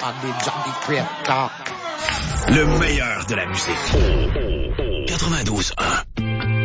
on des Johnny Crip Talk. Le meilleur de la musique. 92.1.